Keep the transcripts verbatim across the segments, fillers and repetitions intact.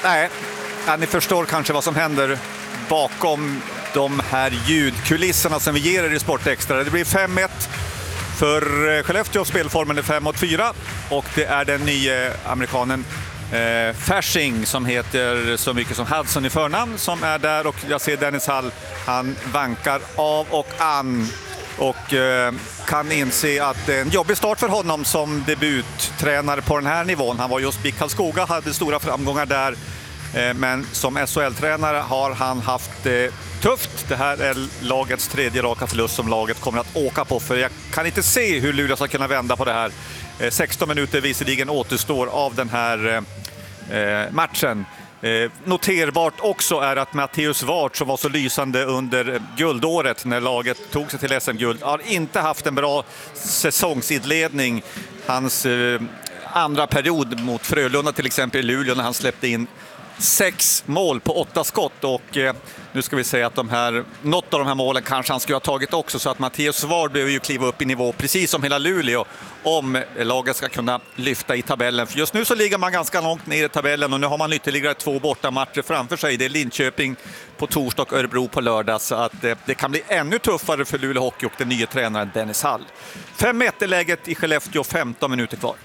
nej, ja, ni förstår kanske vad som händer bakom de här ljudkulisserna som vi ger er i Sport Extra. Det blir fem ett för Skellefteå, spelformen är fem mot fyra och det är den nya amerikanen eh, Fasching som heter så mycket som Hudson i förnamn som är där, och jag ser Dennis Hall, han vankar av och an och eh, kan inse att det är en jobbig start för honom som debuttränare på den här nivån. Han var just B I K Karlskoga, hade stora framgångar där, eh, men som S H L-tränare har han haft eh, tufft. Det här är lagets tredje raka förlust som laget kommer att åka på, för jag kan inte se hur Luleå ska kunna vända på det här. Eh, sexton minuter visserligen återstår av den här eh, matchen. Eh, noterbart också är att Matteus Ward, som var så lysande under guldåret när laget tog sig till S M-guld, har inte haft en bra säsongsinledning. Hans eh, andra period mot Frölunda till exempel i Luleå, när han släppte in sex mål på åtta skott, och eh, nu ska vi säga att de här, något av de här målen kanske han skulle ha tagit också, så att Matteus Ward behöver ju kliva upp i nivå precis som hela Luleå om laget ska kunna lyfta i tabellen. För just nu så ligger man ganska långt ner i tabellen och nu har man ytterligare två bortamatcher framför sig. Det är Linköping på torsdag och Örebro på lördag, så att det, det kan bli ännu tuffare för Luleå Hockey och den nya tränaren Dennis Hall. fem ett är läget i Skellefteå, femton minuter kvar.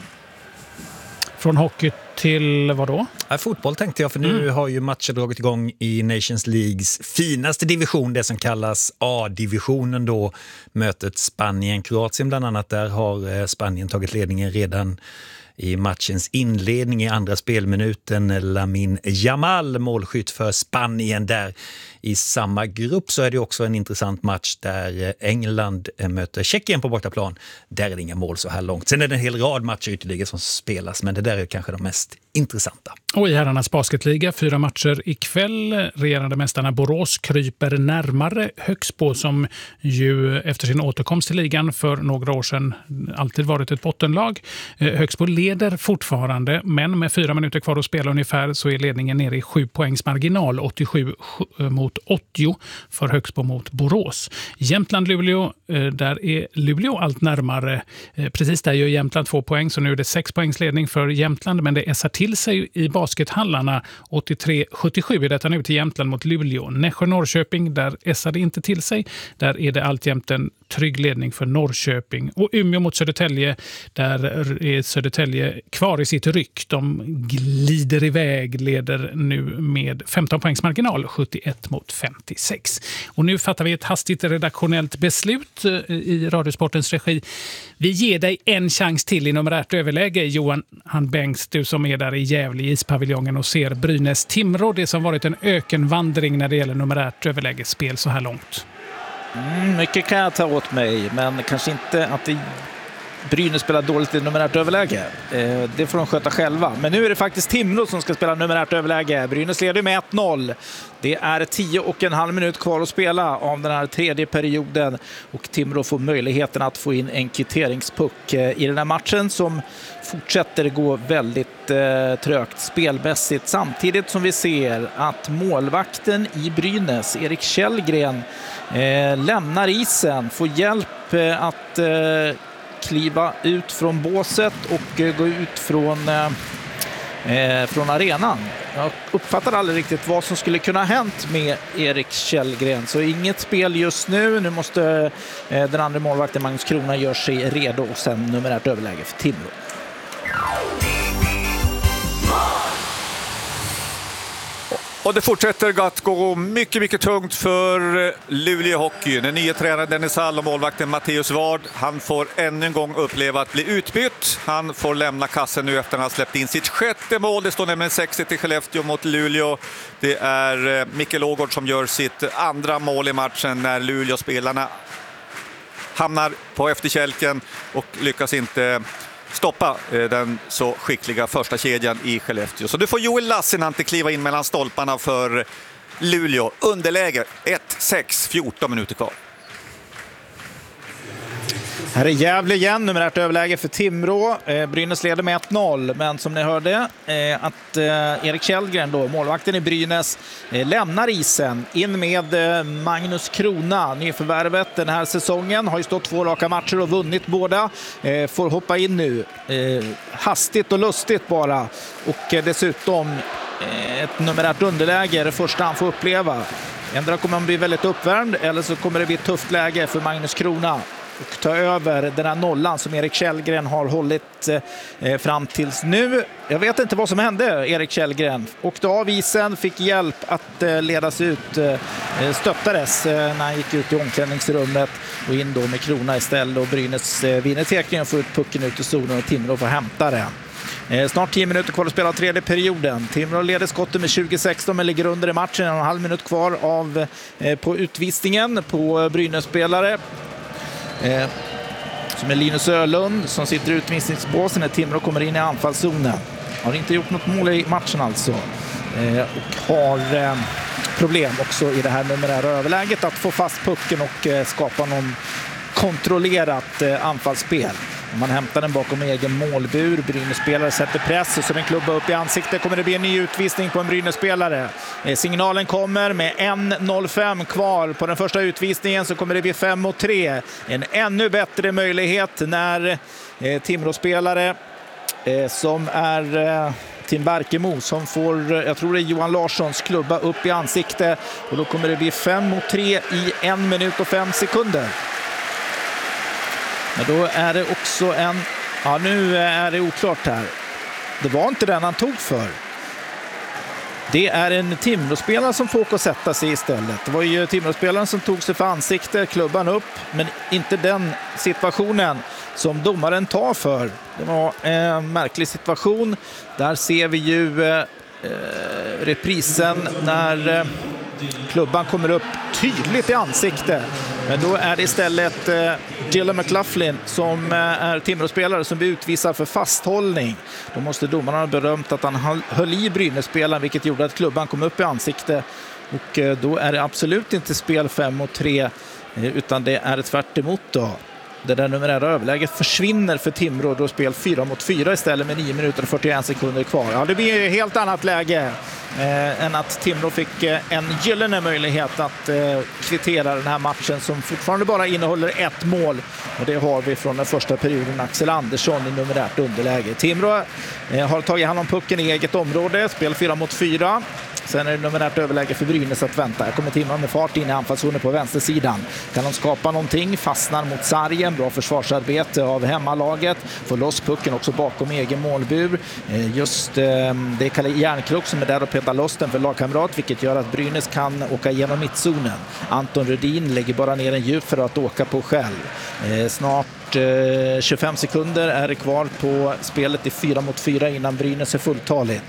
Från hockey till vad då? Ja, fotboll tänkte jag, för nu mm. har ju matcher dragit igång i Nations Leagues finaste division, det som kallas A-divisionen då. Mötet Spanien-Kroatien bland annat, där har Spanien tagit ledningen redan i matchens inledning i andra spelminuten. Lamin Jamal, målskytt för Spanien där. I samma grupp så är det också en intressant match där England möter Tjeckien på bortaplan. Där är det inga mål så här långt. Sen är det en hel rad matcher ytterligare som spelas, men det där är kanske de mest intressanta. Och i herrarnas basketliga, fyra matcher ikväll. Regerande mästarna Borås kryper närmare Högsbo, som ju efter sin återkomst till ligan för några år sedan alltid varit ett bottenlag. Högsbo leder fortfarande, men med fyra minuter kvar att spela ungefär så är ledningen nere i sju poängs marginal, åttiosju mot åttio för Högsbo mot Borås. Jämtland-Luleå, där är Luleå allt närmare. Precis där gör Jämtland två poäng, så nu är det sex poängs ledning för Jämtland, men det ässar till sig i baskethallarna. åttiotre sjuttiosju är detta nu till Jämtland mot Luleå. Nässjö-Norrköping, där ässar det inte till sig. Där är det alltjämt en trygg ledning för Norrköping. Och Umeå mot Södertälje, där är Södertälje kvar i sitt ryck. De glider iväg, leder nu med femton poängs marginal, sjuttioett mot femtiosex. Och nu fattar vi ett hastigt redaktionellt beslut i Radiosportens regi. Vi ger dig en chans till i numerärt överläge, Johan Han Bengts, du som är där i Gävle i ispaviljongen och ser Brynäs-Timrå, det som varit en ökenvandring när det gäller numerärt överlägesspel så här långt. Mm, mycket kan jag ta åt mig, men kanske inte att det Brynäs spelar dåligt i numerärt överläge. Eh, det får de sköta själva. Men nu är det faktiskt Timrå som ska spela numerärt överläge. Brynäs leder med ett noll. Det är tio och en halv minut kvar att spela av den här tredje perioden. Och Timrå får möjligheten att få in en kvitteringspuck eh, i den här matchen som fortsätter gå väldigt eh, trögt spelmässigt. Samtidigt som vi ser att målvakten i Brynäs, Erik Källgren, eh, lämnar isen. Får hjälp eh, att eh, kliva ut från båset och eh, gå ut från, eh, från arenan. Jag uppfattar aldrig riktigt vad som skulle kunna ha hänt med Erik Källgren. Så inget spel just nu. Nu måste eh, den andra målvakten Magnus Krona göra sig redo och sen numerärt överläge för Timrå. Och det fortsätter att gå mycket, mycket tungt för Luleå Hockey. Den nya tränaren Dennis Hall och målvakten Matteus Ward, han får ännu en gång uppleva att bli utbytt. Han får lämna kassen nu efter att han har släppt in sitt sjätte mål. Det står nämligen sex ett i Skellefteå mot Luleå. Det är Mikael Ågård som gör sitt andra mål i matchen när Luleå-spelarna hamnar på efterkälken och lyckas inte stoppa den så skickliga första kedjan i Skellefteå. Så du får Joel Lassinantti kliva in mellan stolparna för Luleå. Underläge ett sex, fjorton minuter kvar. Här är Gävle igen, numerärt överläge för Timrå. Eh, Brynäs leder med ett noll, men som ni hörde eh, att eh, Erik Källgren, då, målvakten i Brynäs, eh, lämnar isen in med eh, Magnus Krona. Nyförvärvet den här säsongen, har ju stått två raka matcher och vunnit båda. Eh, får hoppa in nu, eh, hastigt och lustigt bara. Och eh, dessutom ett numerärt underläge, det första han får uppleva. Ändå kommer han bli väldigt uppvärmd, eller så kommer det bli ett tufft läge för Magnus Krona och ta över den här nollan som Erik Källgren har hållit eh, fram tills nu. Jag vet inte vad som hände. Erik Källgren åkte av isen, fick hjälp att eh, ledas ut, eh, stöttades eh, när han gick ut i omklädningsrummet och in då med Krona istället, och Brynäs eh, vinner tekningen och får ut pucken ut i zonen och Timrå får hämta det. Eh, snart tio minuter kvar att spela tredje perioden. Timrå leder skottet med tjugo sexton men ligger under i matchen. En och en halv minut kvar av, eh, på utvisningen på Brynäs-spelare. Eh, som är Linus Ölund som sitter i utvisningsbåsen när Timrå kommer in i anfallszonen. Har inte gjort något mål i matchen alltså. Eh, och har eh, problem också i det här numerära överläget att få fast pucken och eh, skapa någon kontrollerat eh, anfallsspel. Man hämtar den bakom egen målbur. Brynäs-spelare sätter press och så den klubba upp i ansiktet. Kommer det bli en ny utvisning på en Brynäs-spelare. Eh, signalen kommer med en noll fem kvar på den första utvisningen, så kommer det bli fem mot tre. En ännu bättre möjlighet när eh, Timrå-spelare eh, som är eh, Tim Barkemo som får, jag tror det är Johan Larssons, klubba upp i ansiktet, och då kommer det bli fem mot tre i en minut och fem sekunder. Men då är det också en... Ja, nu är det oklart här. Det var inte den han tog för. Det är en Timrå-spelare som får åka och sätta sig istället. Det var ju Timrå-spelaren som tog sig för ansikte, klubban upp, men inte den situationen som domaren tar för. Det var en märklig situation. Där ser vi ju eh, reprisen när eh, klubban kommer upp tydligt i ansikte. Men då är det istället eh, Dylan McLaughlin som eh, är Timrå-spelare som blir utvisad för fasthållning. Då måste domarna ha berömt att han höll, höll i Brynäs-spelaren, vilket gjorde att klubban kom upp i ansikte. Och eh, då är det absolut inte spel fem mot tre, eh, utan det är ett tvärt emot då. Det där numerära överläget försvinner för Timrå, då spel fyra mot fyra istället med nio minuter och fyrtioen sekunder kvar. Ja, det blir ett helt annat läge eh, än att Timrå fick eh, en gyllene möjlighet att eh, kvittera den här matchen som fortfarande bara innehåller ett mål. Och det har vi från den första perioden, Axel Andersson i numerärt underläge. Timrå eh, har tagit hand om pucken i eget område, spel fyra mot fyra. Sen är det numerärt överläge för Brynäs att vänta. Här kommer Timrå med fart in i anfallszonen på vänstersidan. Kan de skapa någonting? Fastnar mot sargen. Bra försvarsarbete av hemmalaget. Får loss pucken också bakom egen målbur. Just det är Kalle Järnkrok som är där och petar loss den för lagkamrat, vilket gör att Brynäs kan åka igenom mittzonen. Anton Rudin lägger bara ner en djup för att åka på själv. Snart tjugofem sekunder är det kvar på spelet i fyra mot fyra innan Brynäs är fulltaligt.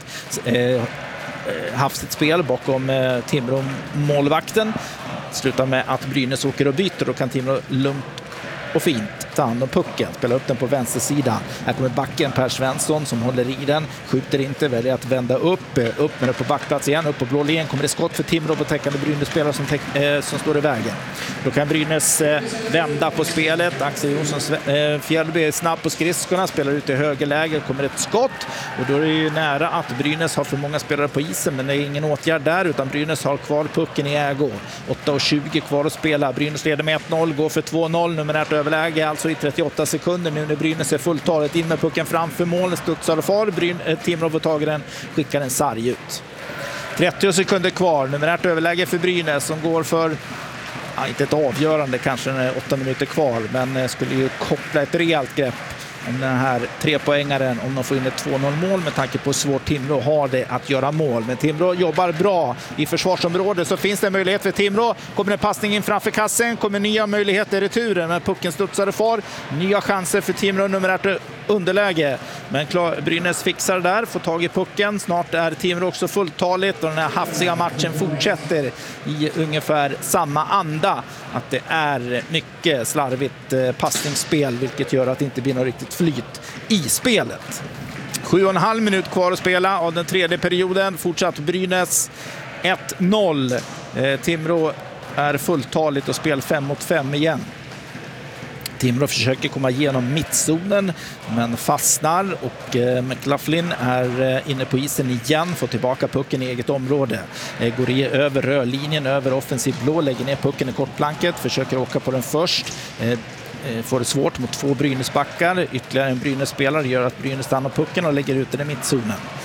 Haft ett spel bakom eh, Timrå målvakten. Slutar med att Brynäs åker och byter, och kan Timrå lugnt och fint ta hand om pucken, spela upp den på vänstersidan. Här kommer backen Per Svensson som håller i den, skjuter inte, väljer att vända upp, upp med det på backplats igen, upp på blå linjen kommer det skott för Timrå på täckande Brynäs-spelare som, eh, som står i vägen. Då kan Brynäs eh, vända på spelet. Axel Jonsson eh, Fjällby är snabb på skridskorna, spelar ut i högerläge, kommer ett skott, och då är det ju nära att Brynäs har för många spelare på isen, men det är ingen åtgärd där, utan Brynäs har kvar pucken i ägo. åtta och tjugo kvar att spela. Brynäs leder med ett noll, går för två noll, numerärt överläge alltså i trettioåtta sekunder nu när Brynäs är fulltalet, in med pucken framför mål, studsar och far. Bryn, eh, Timrå får tag i den, skickar en sarg ut. trettio sekunder kvar, numerärt överläge för Brynäs som går för, ja, inte ett avgörande kanske när det är åtta minuter kvar, men eh, skulle ju koppla ett rejält grepp om den här trepoängaren, om de får in ett två noll mål, med tanke på hur svårt Timrå har det att göra mål. Men Timrå jobbar bra i försvarsområdet, så finns det en möjlighet för Timrå. Kommer en passning in framför kassen, kommer nya möjligheter i returen, men pucken studsar far. Nya chanser för Timrå, numerärt underläge. Men klar, Brynäs fixar där, får tag i pucken. Snart är Timrå också fulltaligt, och den här hafsiga matchen fortsätter i ungefär samma anda. Att det är mycket slarvigt eh, passningsspel, vilket gör att det inte blir något riktigt flyt i spelet. Sju och en halv minut kvar att spela av den tredje perioden. Fortsatt Brynäs ett noll. Eh, Timrå är fulltaligt och spel fem mot fem igen. Timrå försöker komma igenom mittzonen men fastnar, och eh, McLaughlin är eh, inne på isen igen, får tillbaka pucken i eget område. Eh, går i, över rörlinjen, över offensiv blå, lägger ner pucken i kortplanket, försöker åka på den först. Eh, får det svårt mot två Brynäsbackar. Ytterligare en Brynäs-spelare gör att Brynäs stannar pucken och lägger ut den i mittzonen.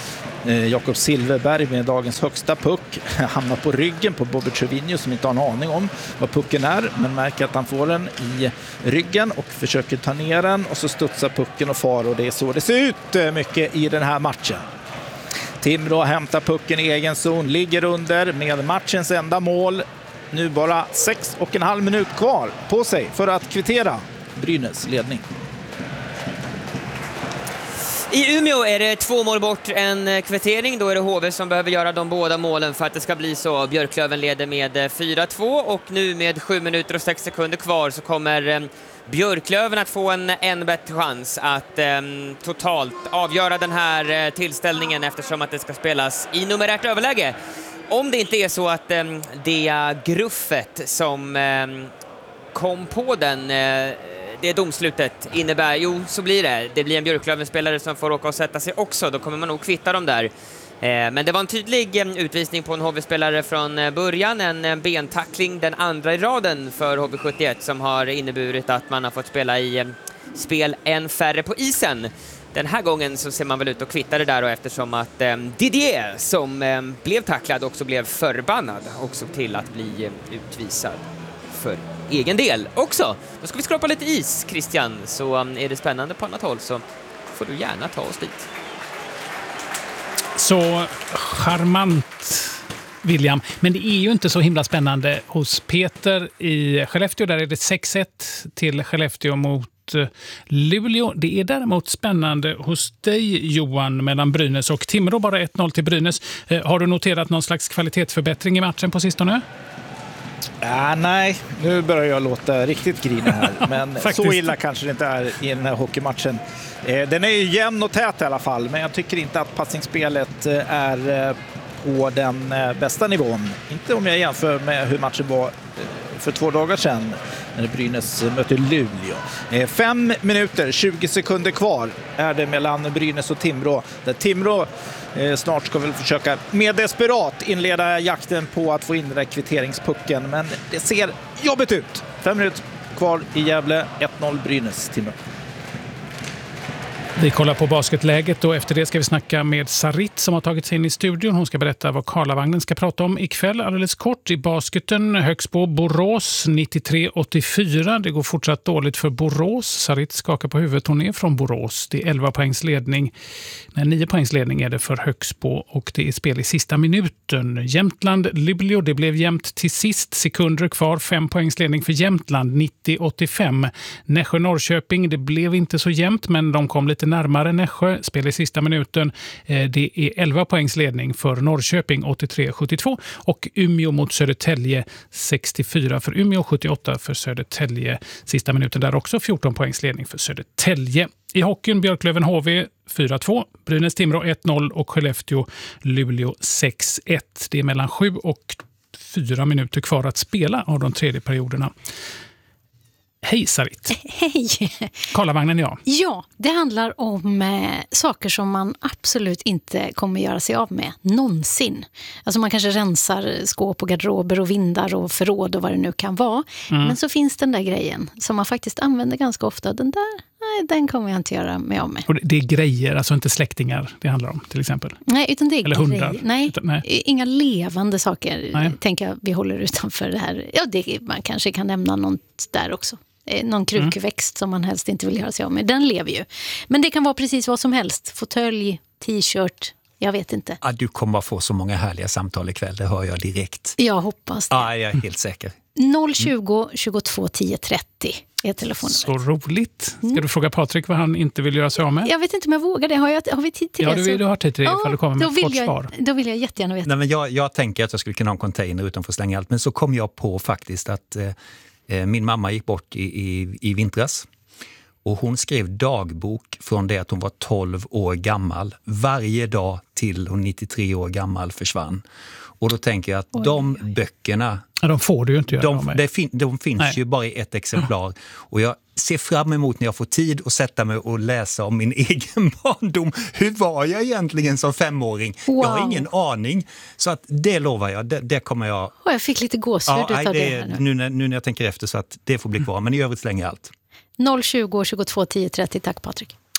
Eh, Jakob Silverberg med dagens högsta puck hamnar på ryggen på Bobby Trevino som inte har en aning om vad pucken är, men märker att han får den i ryggen och försöker ta ner den och så studsar pucken och far, och det är så det ser ut mycket i den här matchen. Timrå hämtar pucken i egen zon, ligger under med matchens enda mål. Nu bara sex och en halv minut kvar på sig för att kvittera Brynäs ledning. I Umeå är det två mål bort en kvittering. Då är det H V som behöver göra de båda målen för att det ska bli så. Björklöven leder med fyra två och nu med sju minuter och sex sekunder kvar så kommer Björklöven att få en än bättre chans att eh, totalt avgöra den här eh, tillställningen, eftersom att det ska spelas i numerärt överläge. Om det inte är så att eh, det gruffet som eh, kom på den, eh, det domslutet innebär, jo så blir det. Det blir en Björklöven-spelare som får åka och sätta sig också, då kommer man nog kvitta dem där. Men det var en tydlig utvisning på en H V-spelare från början, en bentackling, den andra i raden för H V sjuttioett, som har inneburit att man har fått spela i spel en färre på isen. Den här gången så ser man väl ut att kvitta det där, och eftersom att Didier som blev tacklad också blev förbannad och såg till att bli utvisad för egen del också. Då ska vi skrapa lite is, Christian, så är det spännande på annat håll så får du gärna ta oss dit. Så charmant, William. Men det är ju inte så himla spännande hos Peter i Skellefteå. Där är det sex ett till Skellefteå mot Luleå. Det är däremot spännande hos dig, Johan, mellan Brynäs och Timrå. Bara ett noll till Brynäs. Har du noterat någon slags kvalitetsförbättring i matchen på sistone? Ah, nej, nu börjar jag låta riktigt grina här. Men så illa kanske det inte är i den här hockeymatchen. Eh, den är ju jämn och tät i alla fall, men jag tycker inte att passningsspelet är eh, på den eh, bästa nivån. Inte om jag jämför med hur matchen var eh, för två dagar sedan när Brynäs möter Luleå. Eh, fem minuter, tjugo sekunder kvar är det mellan Brynäs och Timrå. Där Timrå eh, snart ska väl försöka med desperat inleda jakten på att få in den där kvitteringspucken. Men det ser jobbigt ut. Fem minuter kvar i Gävle, ett noll Brynäs, Timrå. Vi kollar på basketläget och efter det ska vi snacka med Sarit som har tagit sig in i studion. Hon ska berätta vad Karlavagnen ska prata om ikväll. Alldeles kort i basketen, Högsbo Borås nittiotre åttiofyra. Det går fortsatt dåligt för Borås. Sarit skakar på huvudet, hon är från Borås. Det är elva poängs ledning. Nej, nio poängs ledning är det för Högsbo och det är spel i sista minuten. Jämtland, Luleå, det blev jämnt till sist. Sekunder kvar, fem poängs ledning för Jämtland, nittio åttiofem. Nässjö Norrköping, det blev inte så jämnt men de kom lite närmare Nässjö, spel i sista minuten. Det är elva poängs ledning för Norrköping, åttiotre sjuttiotvå. Och Umeå mot Södertälje, sextiofyra för Umeå, sjuttioåtta för Södertälje. Sista minuten där också, fjorton poängs ledning för Södertälje. I hockeyn Björklöven H V fyra två, Brynäs Timrå ett noll och Skellefteå Luleå sex ett. Det är mellan sju och fyra minuter kvar att spela av de tredje perioderna. Hej Sarit. Hej. Karlavagnen, ja. Ja, det handlar om eh, saker som man absolut inte kommer göra sig av med. Någonsin. Alltså man kanske rensar skåp och garderober och vindar och förråd och vad det nu kan vara. Mm. Men så finns den där grejen som man faktiskt använder ganska ofta. Den där, nej, den kommer jag inte göra mig av med. Och det är grejer, alltså inte släktingar det handlar om till exempel? Nej, utan det är eller hundar? Grejer. Nej, utan, nej, inga levande saker. Nej. Tänker jag, vi håller utanför det här. Ja, det, man kanske kan nämna något där också. Någon krukväxt mm. som man helst inte vill göra sig av med. Den lever ju. Men det kan vara precis vad som helst. Fåtölj, t-shirt, jag vet inte. Ja, du kommer att få så många härliga samtal ikväll, det hör jag direkt. Jag hoppas det. Ja, jag är helt säker. noll tjugo tjugotvå tio trettio är telefonnumret. Så roligt. Ska du fråga Patrik vad han inte vill göra sig av med? Jag vet inte om jag vågar det. Har, jag, har vi tid till ja, det? Ja, du, du har tid till det ifall du kommer med ett kort svar. Då vill jag jättegärna veta. Nej, men jag, jag tänker att jag skulle kunna ha en container utan för att slänga allt. Men så kom jag på faktiskt att eh, min mamma gick bort i, i, i vintras. Och hon skrev dagbok från det att hon var tolv år gammal. Varje dag till hon nittiotre år gammal försvann. Och då tänker jag att oj, de oj. böckerna... Ja, de får du ju inte göra de, de, fin, de finns Nej. ju bara i ett exemplar. Och jag ser fram emot när jag får tid att sätta mig och läsa om min egen barndom. Hur var jag egentligen som femåring? Wow. Jag har ingen aning. Så att det lovar jag, det, det kommer jag... Oh, jag fick lite gåshud ja, utav det, det här nu. Nu när, nu när jag tänker efter så att det får bli kvar. Men i övrigt slänger allt. noll tjugo tjugotvå tio trettio, tack Patrik.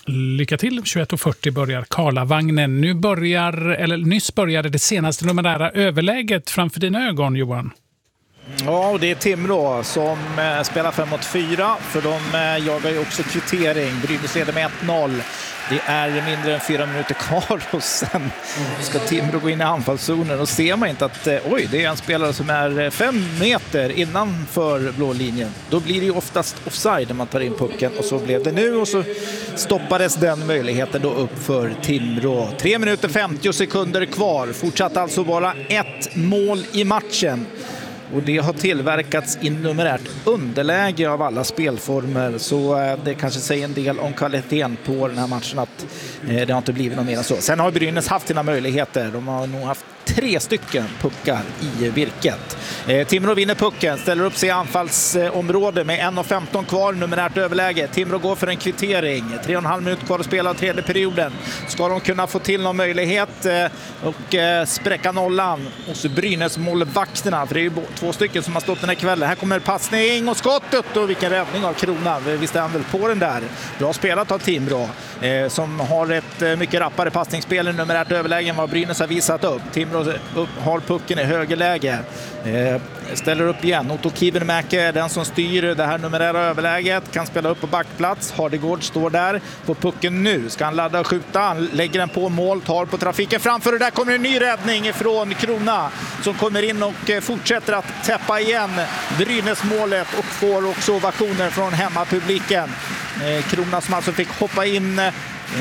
Lycka till, tjugoett och fyrtio börjar Karlavagnen. Nu börjar, eller nyss började det senaste numerära överläget framför dina ögon, Johan. Ja, och det är Timrå som eh, spelar fem mot fyra, för de eh, jagar ju också kvittering. Brynäs leder med ett noll. Det är mindre än fyra minuter kvar och sen ska Timrå gå in i anfallszonen, och ser man inte att eh, oj, det är en spelare som är fem meter innanför blå linjen, då blir det ju oftast offside när man tar in pucken, och så blev det nu, och så stoppades den möjligheten då upp för Timrå. tre minuter femtio sekunder kvar, fortsatt alltså bara ett mål i matchen. Och det har tillverkats i numerärt underläge av alla spelformer, så det kanske säger en del om kvaliteten på den här matchen att det har inte blivit något mer än så. Sen har Brynäs haft sina möjligheter. De har nog haft tre stycken puckar i virket. Eh, Timrå vinner pucken, ställer upp sig i anfallsområde med en femton kvar, numerärt överläge. Timrå går för en kvittering. Tre och en halv minut kvar att spela av tredje perioden. Ska de kunna få till någon möjlighet eh, och eh, spräcka nollan hos Brynäs målvakterna, för det är ju två stycken som har stått den här kvällen. Här kommer passning och skottet, och vilken räddning av Krona. Visst är han väl på den där. Bra spelat av Timrå eh, som har ett eh, mycket rappare passningsspel i numerärt överläge än vad Brynäs har visat upp. Timrå upp, har pucken i högerläge. Eh, ställer upp igen. Otto Kivenmäki är den som styr det här numerära överläget. Kan spela upp på backplats. Hardegård står där på pucken nu. Ska han ladda och skjuta. Han lägger den på mål. Tar på trafiken framför. Och där kommer en ny räddning från Krona som kommer in och eh, fortsätter att täppa igen Brynäs-målet och får också ovationer från hemmapubliken. Eh, Krona som alltså fick hoppa in eh,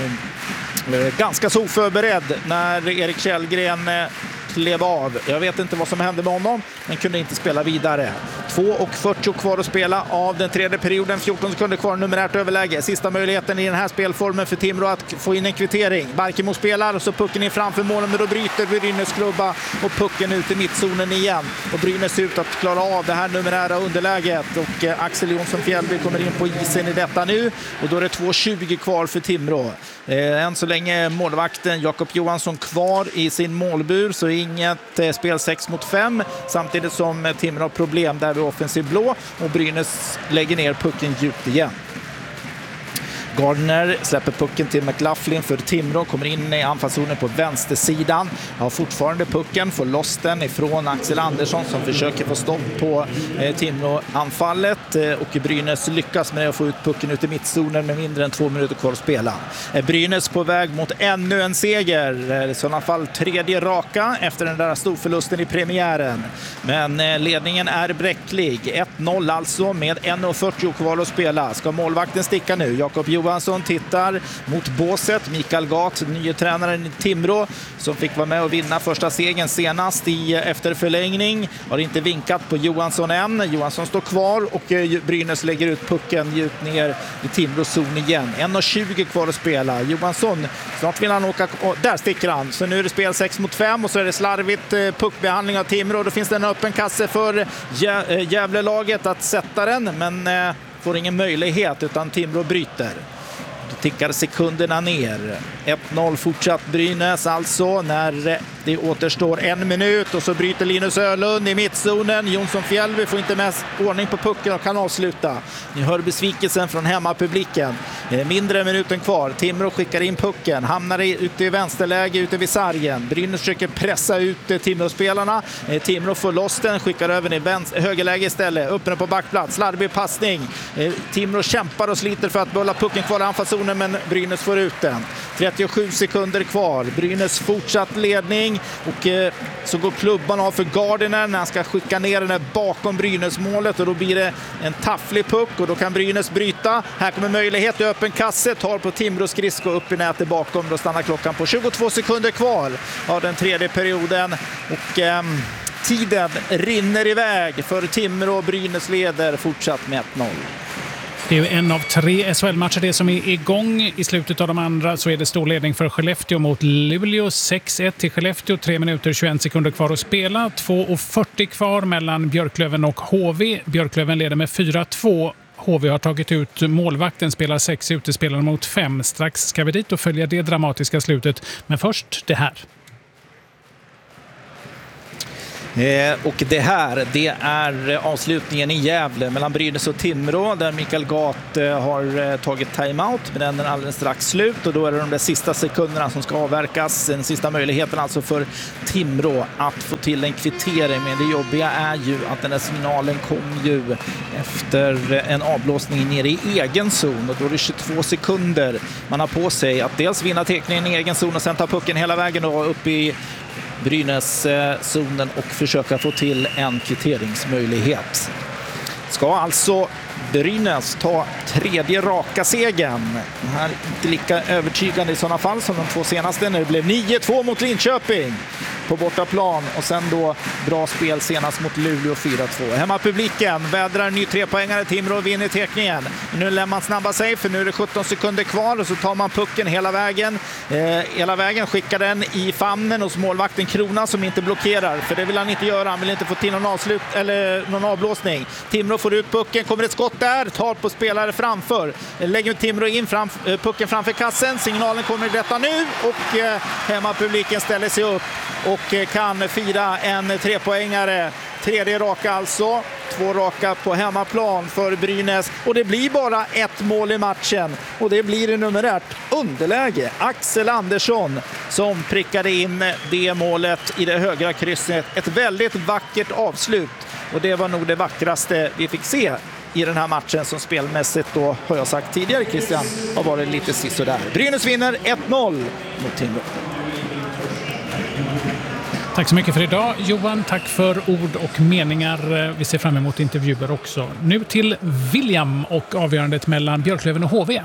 ganska så oförberedd när Erik Källgren klev av. Jag vet inte vad som hände med honom, men kunde inte spela vidare. två och fyrtio kvar att spela av den tredje perioden. fjorton sekunder kvar, numerärt överläge. Sista möjligheten i den här spelformen för Timrå att få in en kvittering. Barkemo spelar och så pucken in framför målen, men då bryter Brynäs klubba och pucken ut i mittzonen igen. Och Brynäs ut att klara av det här numerära underläget. Och eh, Axel Jonsson Fjällby kommer in på isen i detta nu. Och då är det två tjugo kvar för Timrå. Eh, än så länge målvakten Jakob Johansson kvar i sin målbur, så inget eh, spel sex mot fem, samtidigt som eh, Timrå har problem där vid offensiv blå, och Brynäs lägger ner pucken djupt igen. Gardner släpper pucken till McLaughlin för Timrå, kommer in i anfallszonen på vänstersidan. Har fortfarande pucken, får loss den ifrån Axel Andersson som försöker få stopp på eh, Timrå-anfallet. Eh, och Brynäs lyckas med att få ut pucken ut i mittzonen med mindre än två minuter kvar att spela. Eh, Brynäs på väg mot ännu en seger. Eh, I sådana fall tredje raka efter den där storförlusten i premiären. Men eh, ledningen är bräcklig. ett noll alltså med en fyrtio kvar att spela. Ska målvakten sticka nu? Jakob Johansson tittar mot båset. Mikael Gat, nye tränaren i Timrå, som fick vara med och vinna första segern senast i efter förlängning. Har inte vinkat på Johansson än. Johansson står kvar och Brynäs lägger ut pucken djupt ner i Timrås zon igen. en tjugo kvar att spela. Johansson, snart vill han åka. Oh, där sticker han. Så nu är det spel sex mot fem och så är det slarvigt eh, puckbehandling av Timrå. Då finns det en öppen kasse för Gä- Gävlelaget att sätta den, men eh, får ingen möjlighet utan Timrå bryter. Då tickar sekunderna ner. ett noll fortsatt Brynäs alltså när det återstår en minut, och så bryter Linus Ölund i mittzonen. Jonsson Fjällby får inte med ordning på pucken och kan avsluta. Ni hör besvikelsen från hemmapubliken. Mindre än minuten kvar. Timrå skickar in pucken. Hamnar ute i vänsterläge ute vid sargen. Brynäs försöker pressa ut Timrå-spelarna. Timrå får loss den. Skickar över i vänster, högerläge istället. Öppnar på backplats. Slarvig passning. Timrå kämpar och sliter för att behålla pucken kvar i anfallszonen, men Brynäs får ut den. trettiosju sekunder kvar. Brynäs fortsatt ledning. Och eh, så går klubban av för Gardiner när han ska skicka ner den bakom Brynäs-målet, och då blir det en tafflig puck och då kan Brynäs bryta. Här kommer möjlighet till öppen kasse, tar på Timrå skridsko upp i nätet bakom. Då stannar klockan på tjugotvå sekunder kvar av den tredje perioden, och eh, tiden rinner iväg för Timrå. Brynäs leder fortsatt med ett noll. Det är ju en av tre S H L-matcher det som är igång. I slutet av de andra så är det stor ledning för Skellefteå mot Luleå. sex ett till Skellefteå, tre minuter tjugoen sekunder kvar att spela. två och fyrtio kvar mellan Björklöven och H V. Björklöven leder med fyra två. H V har tagit ut målvakten, spelar sex, utespelare mot fem. Strax ska vi dit och följa det dramatiska slutet. Men först det här. Eh, och det här, det är avslutningen i Gävle mellan Brynäs och Timrå där Mikael Gat eh, har eh, tagit timeout, men den är alldeles strax slut och då är det de där sista sekunderna som ska avverkas. Den sista möjligheten alltså för Timrå att få till en kvittering, men det jobbiga är ju att den här signalen kom ju efter en avblåsning nere i egen zon och då är det tjugotvå sekunder man har på sig att dels vinna teckningen i egen zon och sen ta pucken hela vägen då upp i Brynäs-zonen och försöka få till en kvitteringsmöjlighet. Ska alltså Brynäs ta tredje raka segern. Det här är inte lika övertygande i sådana fall som de två senaste när det blev nio två mot Linköping på bortaplan och sen då bra spel senast mot Luleå fyra två. Hemmapubliken vädrar ny trepoängare, Timrå vinner teckningen. Nu lämnar man snabba sig för nu är det sjutton sekunder kvar och så tar man pucken hela vägen. Eh, hela vägen skickar den i famnen hos målvakten Krona som inte blockerar, för det vill han inte göra. Han vill inte få till någon avslut eller någon avblåsning. Timrå får ut pucken, kommer ett skott där, tar på spelare framför. Lägger Timrå in fram, pucken framför kassen. Signalen kommer i detta nu och eh, hemmapubliken ställer sig upp och kan fira en trepoängare. Tredje raka alltså. Två raka på hemmaplan för Brynäs. Och det blir bara ett mål i matchen. Och det blir i numerärt underläge. Axel Andersson som prickade in det målet i det högra krysset. Ett väldigt vackert avslut. Och det var nog det vackraste vi fick se i den här matchen som spelmässigt då, har jag sagt tidigare Christian, har varit lite sisådär. Brynäs vinner ett noll mot Timrå. Tack så mycket för idag, Johan. Tack för ord och meningar. Vi ser fram emot intervjuer också. Nu till William och avgörandet mellan Björklöven och H V.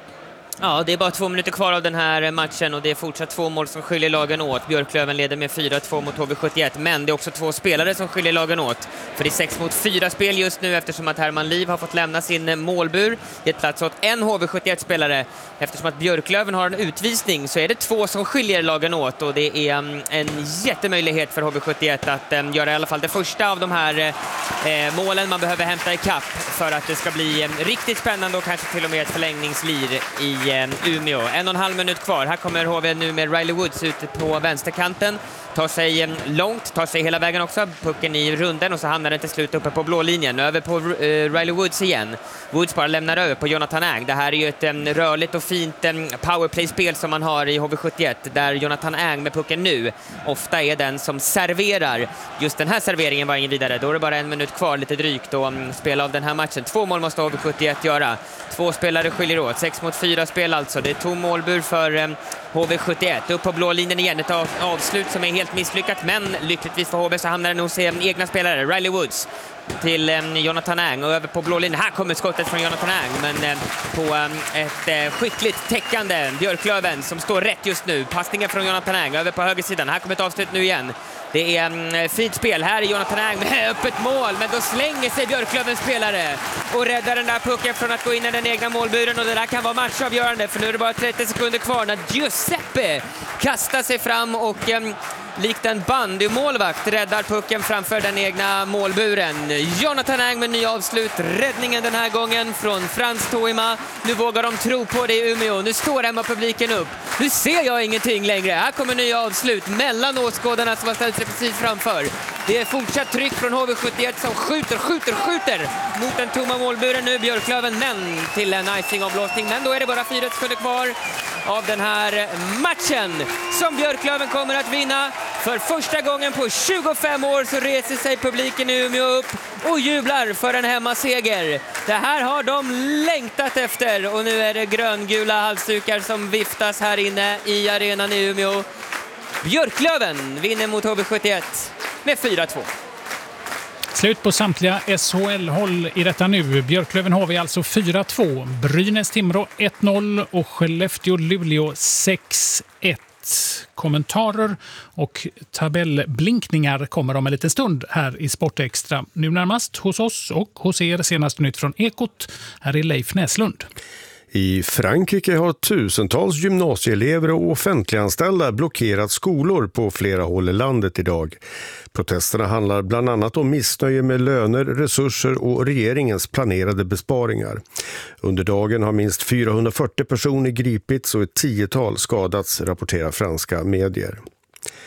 Ja, det är bara två minuter kvar av den här matchen och det är fortsatt två mål som skiljer lagen åt. Björklöven leder med fyra två mot H V sjuttioett, men det är också två spelare som skiljer lagen åt. För det är sex mot fyra spel just nu eftersom att Herman Liv har fått lämna sin målbur. Gett plats åt en H V sjuttioett-spelare. Eftersom att Björklöven har en utvisning så är det två som skiljer lagen åt och det är um, en jättemöjlighet för H V sjuttioett att um, göra i alla fall det första av de här uh, målen man behöver hämta i kapp för att det ska bli um, riktigt spännande och kanske till och med ett förlängningslir i Umeå. En och en halv minut kvar. Här kommer H V nu med Riley Woods ute på vänsterkanten. Tar sig långt, tar sig hela vägen också. Pucken i runden och så hamnar den till slut uppe på blå linjen. Över på uh, Riley Woods igen. Woods bara lämnar över på Jonathan Ang. Det här är ju ett um, rörligt och fint um, powerplay-spel som man har i H V sjuttioett. Där Jonathan Ang med pucken nu ofta är den som serverar. Just den här serveringen var ingen vidare. Då är det bara en minut kvar, lite drygt, och um, spela av den här matchen. Två mål måste H V sjuttioett göra. Två spelare skiljer åt. Sex mot fyra spel alltså. Det är tom målbur för um, H V sjuttioett. Upp på blå linjen igen. Ett av, avslut som är helt misslyckat. Men lyckligtvis för H V så hamnar den hos um, egna spelare. Riley Woods till um, Jonathan Ang och över på blå linjen. Här kommer skottet från Jonathan Ang, men um, på um, ett uh, skickligt täckande Björklöven som står rätt just nu. Passningen från Jonathan Ang över på högersidan. Här kommer ett avslut nu igen. Det är um, fint spel. Här är Jonathan Ang med öppet mål, men då slänger sig Björklövens spelare och räddar den där pucken från att gå in i den egna målburen, och det där kan vara matchavgörande för nu är det bara trettio sekunder kvar när Giuseppe kastar sig fram och um, likt en bandymålvakt räddar pucken framför den egna målburen. Jonathan Ang med ny avslut. Räddningen den här gången från Frans Toima. Nu vågar de tro på det i Umeå. Nu står hemma publiken upp. Nu ser jag ingenting längre. Här kommer nya avslut mellan åskådarna som har ställt sig precis framför. Det är fortsatt tryck från H V sjuttioett som skjuter, skjuter, skjuter mot den tomma målburen nu. Björklöven, men till en icing-avblåsning. Men då är det bara fyra sekunder kvar av den här matchen som Björklöven kommer att vinna. För första gången på tjugofem år så reser sig publiken i Umeå upp och jublar för en hemmaseger. Det här har de längtat efter och nu är det gröngula halsdukar som viftas här inne i arenan i Umeå. Björklöven vinner mot H V sjuttioett med fyra två. Slut på samtliga S H L-håll i detta nu. Björklöven H V alltså fyra två, Brynäs Timrå ett noll och Skellefteå Luleå sex ett. Kommentarer och tabellblinkningar kommer om en liten stund här i Sportextra. Nu närmast hos oss och hos er senaste nytt från Ekot. Här är Leif Näslund. I Frankrike har tusentals gymnasieelever och offentliganställda blockerat skolor på flera håll i landet idag. Protesterna handlar bland annat om missnöje med löner, resurser och regeringens planerade besparingar. Under dagen har minst fyrahundrafyrtio personer gripits och ett tiotal skadats, rapporterar franska medier.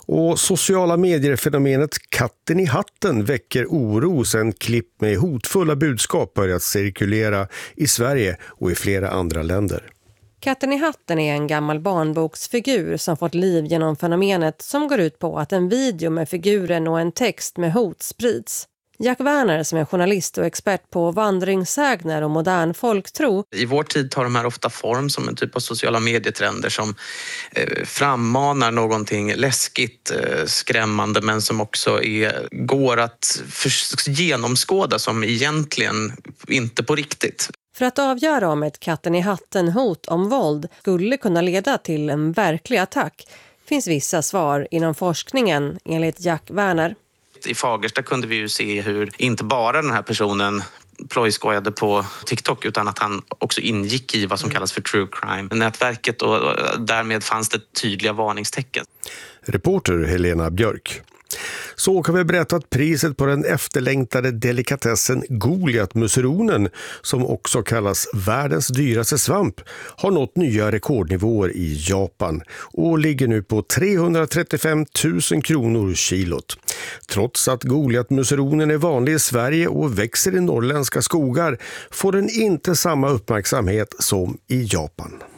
Och sociala medier-fenomenet katten i hatten väcker oro sedan klipp med hotfulla budskap börjat cirkulera i Sverige och i flera andra länder. Katten i hatten är en gammal barnboksfigur som fått liv genom fenomenet som går ut på att en video med figuren och en text med hot sprids. Jack Werner, som är journalist och expert på vandringssägner och modern folktro. I vår tid tar de här ofta form som en typ av sociala medietrender som eh, frammanar någonting läskigt, eh, skrämmande, men som också är, går att för, genomskåda som egentligen inte på riktigt. För att avgöra om ett katten i hatten-hot om våld skulle kunna leda till en verklig attack finns vissa svar inom forskningen, enligt Jack Werner. I Fagersta kunde vi ju se hur inte bara den här personen plojskojade på TikTok utan att han också ingick i vad som kallas för true crime-nätverket och därmed fanns det tydliga varningstecken. Reporter Helena Björk. Så kan vi berätta att priset på den efterlängtade delikatessen Goliat-musseronen, som också kallas världens dyraste svamp, har nått nya rekordnivåer i Japan och ligger nu på trehundratrettiofem tusen kronor kilot. Trots att Goliat-musseronen är vanlig i Sverige och växer i norrländska skogar får den inte samma uppmärksamhet som i Japan.